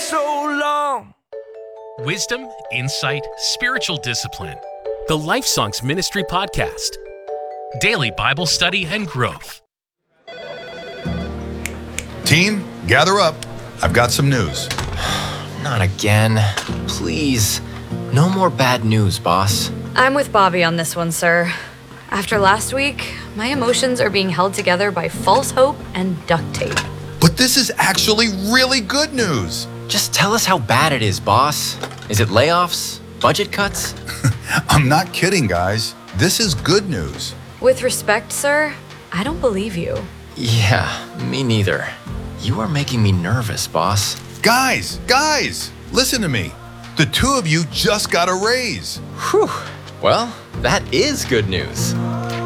so long. Wisdom, insight, spiritual discipline. The Life Songs Ministry Podcast. Daily Bible study and growth. Team, gather up. I've got some news. Not again. Please. No more bad news, boss. I'm with Bobby on this one, sir. After last week, my emotions are being held together by false hope and duct tape. But this is actually really good news. Just tell us how bad it is, boss. Is it layoffs? Budget cuts? I'm not kidding, guys. This is good news. With respect, sir, I don't believe you. Yeah, me neither. You are making me nervous, boss. Guys, listen to me. The two of you just got a raise. Whew. Well, that is good news.